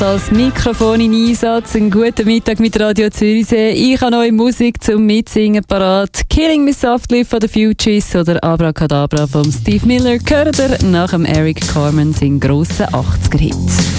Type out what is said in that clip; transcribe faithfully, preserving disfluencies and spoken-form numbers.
als Mikrofon in Einsatz. Einen guten Mittag mit Radio Zürichsee. Ich habe neue Musik zum Mitsingen parat. Killing Me Softly von The Fugees oder Abracadabra von Steve Miller gehört ihr nach dem Eric Carmen seinen grossen achtziger-Hit.